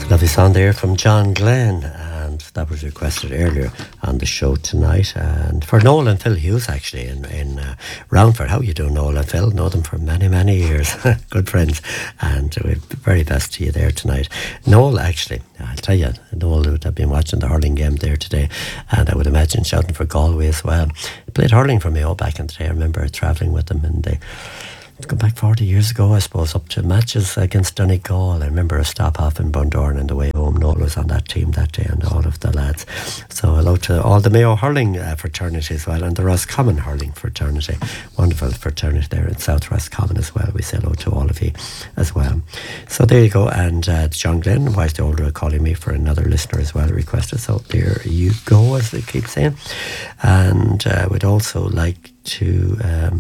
Lovely song there from John Glenn, and that was requested earlier on the show tonight. And for Noel and Phil Hughes, actually, in Roundford. How you doing, Noel and Phil? Know them for many, many years. Good friends. And we're very best to you there tonight. Noel, actually, I'll tell you, Noel would have been watching the hurling game there today, and I would imagine shouting for Galway as well. He played hurling for Mayo back in the day. I remember travelling with them, and they go back 40 years ago, I suppose, up to matches against Donegal. I remember a stop off in Bundoran on the way home. Noel was on that team that day, and all of the lads. So hello to all the Mayo hurling fraternity as well, and the Roscommon hurling fraternity. Wonderful fraternity there in South Roscommon as well. We say hello to all of you as well. So there you go. And John Glenn, Wise the Older, calling me for another listener as well requested. So there you go, as they keep saying. And we'd also like to...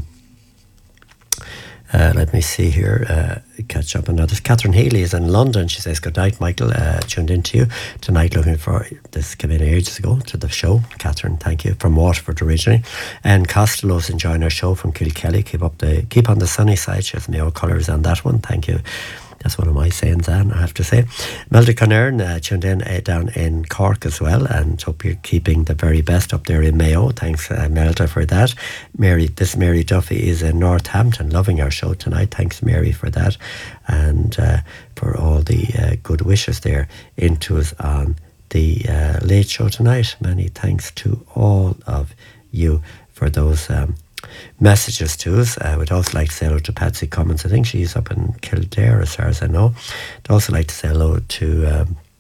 let me see here, catch up on others. Catherine Healy is in London. She says, good night, Michael. Tuned in to you tonight, looking for this. Came in ages ago to the show. Catherine, thank you. From Waterford originally. And Costello's enjoying our show from Kilkelly. Keep on the sunny side. She has Mayo colours on that one. Thank you. That's one of my sayings, Anne, I have to say. Melda Conern tuned in down in Cork as well, and hope you're keeping the very best up there in Mayo. Thanks, Melda, for that. Mary Duffy is in Northampton, loving our show tonight. Thanks, Mary, for that, and for all the good wishes there into us on the late show tonight. Many thanks to all of you for those messages to us. I would also like to say hello to Patsy Cummins. I think she's up in Kildare as far as I know. I'd also like to say hello to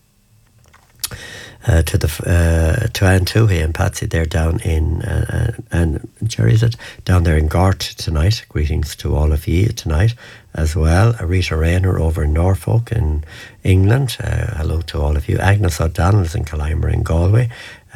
Anne Toohey and Patsy. They're down in and Jerry, is it down there in Gort tonight? Greetings to all of you tonight as well. Rita Rayner over in Norfolk in England. Hello to all of you. Agnes O'Donnell's in Killimer in Galway,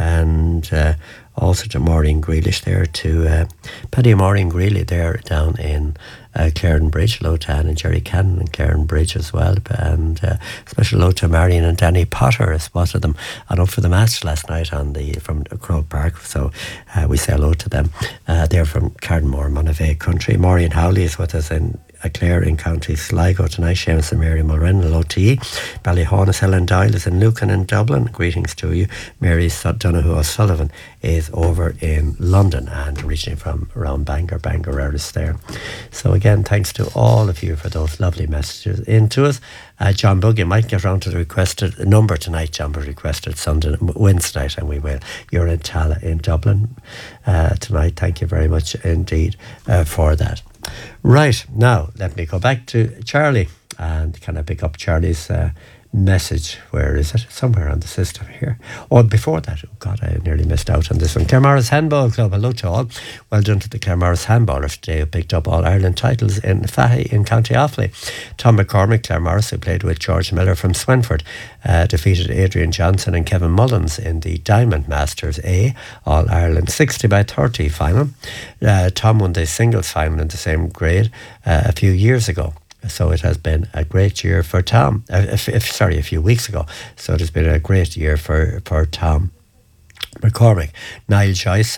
and also to Maureen Grealish there, to Paddy and Maureen Greeley there down in Claren Bridge. Hello to Anne and Jerry Cannon in Claren Bridge as well, and special hello to Marion and Danny Potter. I spotted them up for the match last night from Croke Park, so we say hello to them. They're from Cardmore, Monavea country. Maureen Howley is with us in Clare in County Sligo tonight. Seamus and Mary Mulren, hello to you. Ballyhaunis, Helen Doyle is in Lucan in Dublin. Greetings to you. Mary Donoghue O'Sullivan is over in London and originally from around Bangor Erris there. So again, thanks to all of you for those lovely messages into us. John Bug, you might get round to the requested number tonight. John Bug requested Wednesday night, and we will. You're in Tala in Dublin tonight. Thank you very much indeed for that. Right, now let me go back to Charlie, and can I pick up Charlie's message? Where is it? Somewhere on the system here. Oh, before that, oh God, I nearly missed out on this one. Claremorris Handball Club, hello to all. Well done to the Claremorris handballers today, who picked up All Ireland titles in Fahy in County Offaly. Tom McCormick, Claremorris, who played with George Miller from Swanford, defeated Adrian Johnson and Kevin Mullins in the Diamond Masters A All Ireland 60-30 final. Tom won the singles final in the same grade a few years ago. So it has been a great year for Tom. A few weeks ago. So it has been a great year for Tom McCormick. Niall Joyce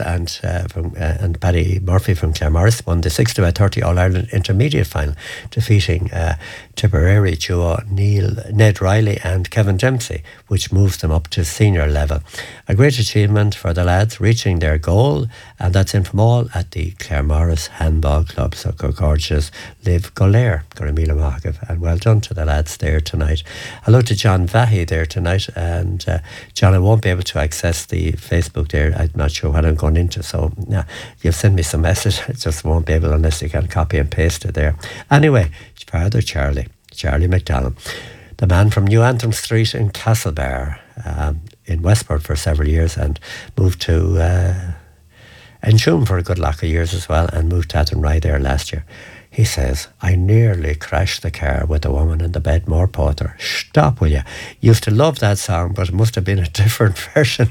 and Paddy Murphy from Claremorris won the 60-30 All-Ireland Intermediate Final, defeating Tipperary duo Ned Riley and Kevin Dempsey, which moves them up to senior level. A great achievement for the lads, reaching their goal, and that's in from all at the Claremorris Handball Club. So gorgeous, Liv Golair, Goramila Mahagav, and well done to the lads there tonight. Hello to John Vahy there tonight, and John, I won't be able to access the Facebook there. I'm not sure what I'm going into, so you've sent me some message. I just won't be able unless you can copy and paste it there. Anyway, Father Charlie McDonald, the man from New Antrim Street in Castlebar, in Westport for several years, and moved to Ensham for a good lot of years as well, and moved to Athenry there last year. He says, I nearly crashed the car with a woman in the bed, more Potter. Stop, will you? Used to love that song, but it must have been a different version.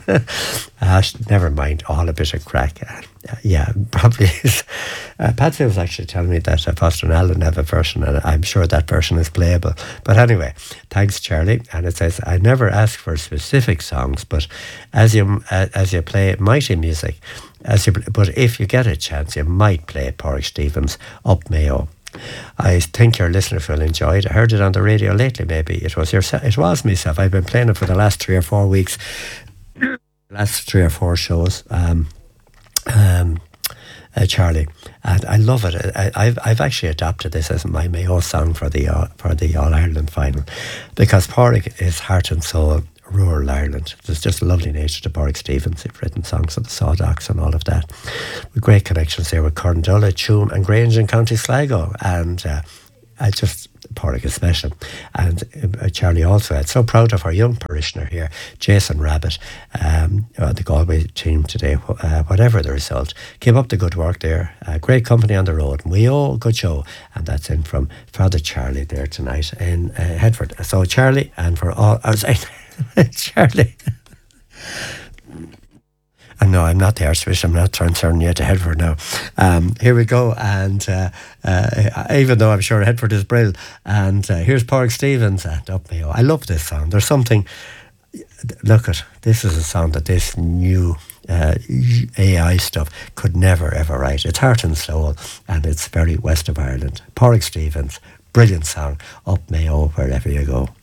Never mind, all a bit of crack. Yeah, probably is. Patsy was actually telling me that Foster and Allen have a version, and I'm sure that version is playable. But anyway, thanks, Charlie. And it says, I never ask for specific songs, but as you play mighty music, but if you get a chance, you might play Porrick Stevens' Up Mayo. I think your listeners will enjoy it. I heard it on the radio lately, maybe. It was it was myself. I've been playing it for the last 3 or 4 weeks. Last 3 or 4 shows. Charlie, and I love it. I've actually adopted this as my Mayo song for the All Ireland final, because Pádraig is heart and soul rural Ireland. There's just a lovely nature to Pádraig Stevens. He's written songs of the Sawdocks and all of that, with great connections there with Corndulla, Tuam and Grange in County Sligo, and Pádraig is special. And Charlie also had so proud of our young parishioner here, Jason Rabbit, the Galway team today, whatever the result. Keep up the good work there. Great company on the road. And we all good show. And that's in from Father Charlie there tonight in Headford. So Charlie, and for all, I was saying, Charlie. And no, I'm not the Archbishop. I'm not transferring you to Headford now. Here we go. And even though I'm sure Headford is brilliant. And here's Pádraig Stevens and Up Mayo. I love this song. There's something... Look at, this is a song that this new AI stuff could never ever write. It's heart and soul, and it's very west of Ireland. Pádraig Stevens, brilliant song. Up Mayo, wherever you go.